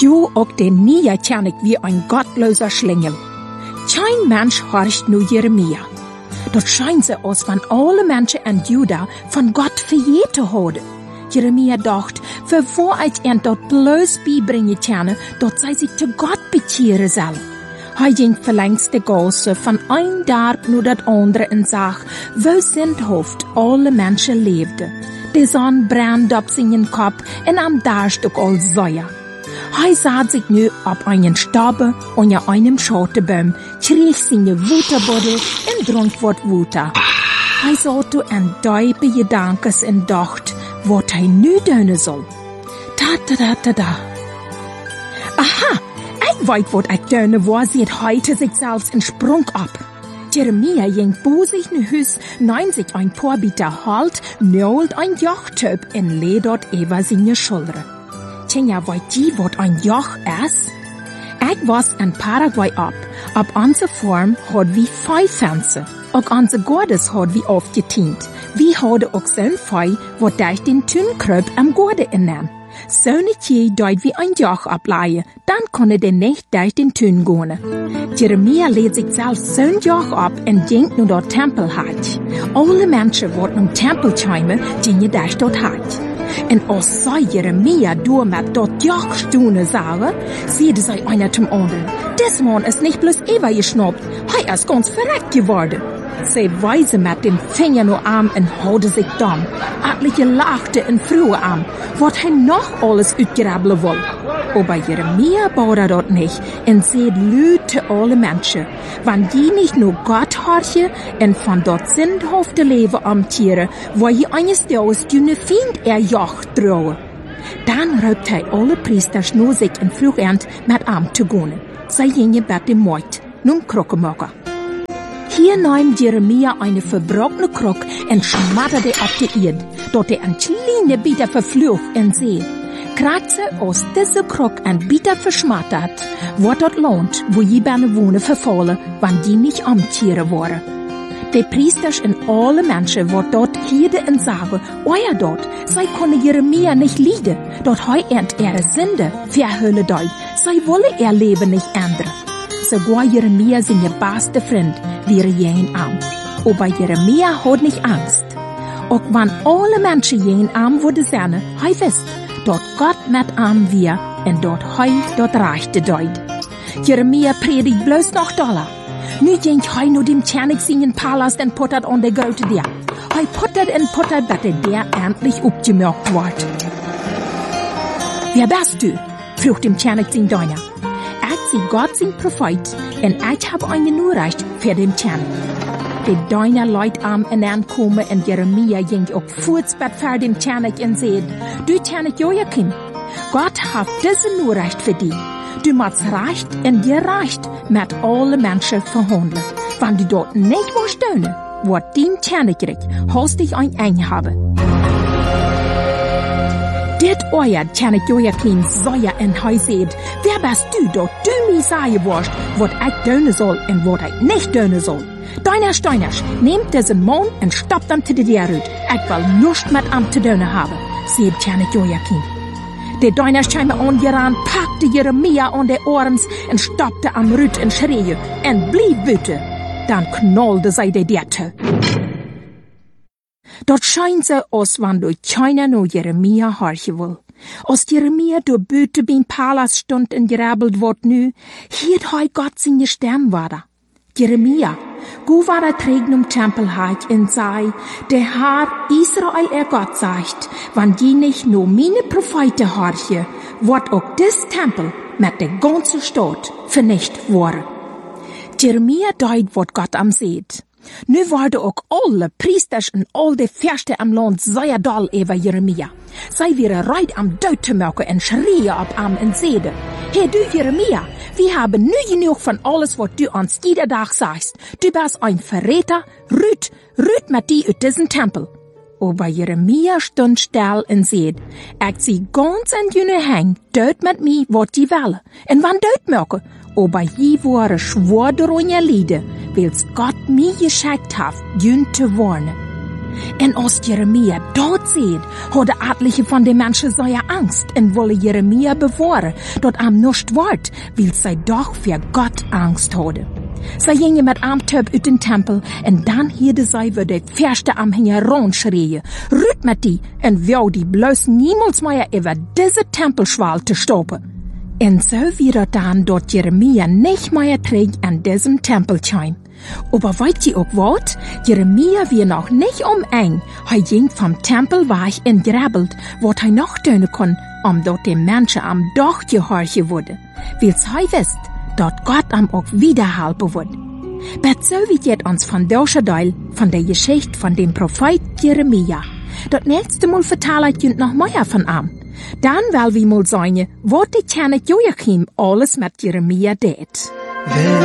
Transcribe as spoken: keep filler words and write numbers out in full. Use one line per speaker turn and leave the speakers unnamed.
Du ook den Nia tjanik wie ein gottloser Schlingel. Kein Mensch horcht nu Jeremia. Dort scheint sie aus von alle Menschen in Juda von Gott verjeten haben. Jeremia dacht, für wo ich ihn dort bloß beibringen kann, dort sei sie zu Gott bekehren soll. Hij ging verlängst de Gase von ein Dorp nur das andere und sag, wo sinnhaft alle Menschen lebten. Die Sonne brannte auf seinen Kopf und am Darst auch all Säuer. Hij saß sich nu auf einen Stabe unter einem Schottebaum, krieg seine Wuterbottel und trank wat Wuter. Hij sollte en diepe Gedankens und dacht, wat hij nu doen soll. Da, da, da, da, da. Aha! Ich weiß, was ich tun war, sieht heute sich selbst in Sprung ab. Jeremia ging bosig in Hüs, nein sich ein paar Bieter halt, nölt ein Jochtöp und leh dort über seine Schulter. Tja, weißt du, was ein Joch ist? Ich was in Paraguay ab, ab unsere Form hat wie fünf Fenster. Auch unsere Gottes hat wie aufgetient. Wie hat auch so ein Fei, wo durch den Tünkröp am Gorde innern. So nicht je deut wie ein Joch ableihe, dann konnte der nicht durch den Tün gehen. Jeremia lädt sich selbst so ein Joch ab und ging nur dort Tempel hat. Alle Menschen, die im Tempel kämen, gingen durch dort hat. Und als sei Jeremia durch mit dort Joch stunden sah, sieht sie einer zum anderen. Das Mann ist nicht bloß Eva geschnappt, er ist ganz verreckt geworden. Sie weise mit dem Finger nur an und haute sich dumm. Etliche lachte und frühe an, wat hij noch alles uitgrabbelen will. Aber Jeremia baut dort nicht und seht lüte alle Menschen. Wenn die nicht nur Gott horchen und von dort sinnhafte Leben amtieren, wo je eines Tages dünne Find er Joch drohen. Dann raubt hij alle Priesters nur sich in Frühend mit am zu gehen. Sie gingen bei dem Mord, nun Krockenmacher. Hier nahm Jeremia eine verbrochene Krok und schmatterte auf die Erde, dort er ein kleiner Bieter verflucht und See. Kratze aus dieser Krok ein Bieter verschmattert, wo dort lohnt, wo jebane wohne verfallen, wann die nicht amtieren waren. Die Priesters und alle Menschen, wo dort hierde und sagen, euer dort, sei konne Jeremia nicht lieden, dort heu ernt ihre Sünde, verhöhle deut, sei wolle ihr Leben nicht ändern. Sogar Jeremia seine beste Freund wäre jeden Arm. Aber Jeremia hat nicht Angst. Auch wenn alle Menschen jeden Arm würde sein, hei wisst, dort Gott mit Arm wir und dort hei dort reichte deut. Jeremia predigt bloß noch doller. Nu ging hei nur dem Tjernik seinen Palast und puttert an der Gote der. Hei puttert und puttert, dass der endlich abgemerkt wird. Wer bist du? fragt dem Tjernik sein Deuner. Sie Gott sind Prophet, und ich habe eine Nachricht für den Tjernik. Die Deuner Leute am und ankommen, und Jeremia ging auf Fußbett für den Tjernik und sagt, du Tjernik Joachim, Gott hat diese Nachricht für dich. Du musst recht und dir recht mit allen Menschen verhandeln. Wenn du dort nicht willst tun, wird dein Tjernik kriegt, hast dich ein Eng haben. Dit euer Tjernik Joachim Säuer und heu seht, wer bist du, dort du mir sagen wirst, wat ich tun soll und wat ich nicht tun soll. Deiner Steiners, nehmt diesen Mann und stoppt ihn zu der Rüt. Ich will nichts mit ihm zu tun haben, seht Tjernik Joachim. Der Deuner scheinbar angerannt, packte Jeremia an der Ohrens und stoppte am Rüt und schrie, und blieb bitte. Dann knallte sie der Derte. Dort scheint sie, als wenn du keiner nur Jeremia horchen will. Als Jeremia durch Büte beim Palast stund und gerabbelt wird nu, hielt hei Gott seine Stimme war. Jeremia, gu war er trägen um Tempelheit und sei, der Herr Israel er Gott sagt, wenn die nicht nur meine Propheten horchen, wird auch das Tempel mit der ganzen Stadt vernichtet worden. Jeremia deut, wat Gott am seht. Nu waren ook alle priesters en al de Fürsten am Land sehr doll über Jeremia. Sie wären reit am Dood te maken en schrien op am en zeiden, Hey du Jeremia, wir haben nu genug von alles, was du uns jeder Tag sagst. Du bist ein Verräter, rüt, rüt mit die uit diesen Tempel. Aber Jeremia stund still en zeid, ich zie ganz en jene hang, dood mit mir, wat die wollen, en wann dood maken. Aber je waren schwor door je lieden, wils Gott mir geschickt hat, jün te warnen. En als Jeremia dat sieht, hadden etliche von den Menschen seine Angst en wollen Jeremia bewahren, dat am nicht wart, weil sie doch für Gott Angst hadden. Sie gingen mit am Töp uit den Tempel en dan hielden sie wie die Verste am Hänger rondschreien. Rüt mit die en wou die bloß niemals mehr über diese Tempelschwal te stoppen. En so wird dann dort Jeremia nicht mehr trägt an diesem Tempelschein. Aber weißt ihr auch was? Jeremia wird noch nicht um eng. Er ging vom Tempel weg und grabbelt, was er noch tun kann, um dort den Menschen am Doch gehorchen würde. Weil er wisst, dort Gott am auch wiederhelfen wird. Bet so wird jetzt uns von dieser Teil von der Geschichte von dem Prophet Jeremia. Das nächste Mal vertelle ich euch noch mehr von ihm. Dann will wir mal sagen, was die Tjanet Joachim alles mit Jeremia tät.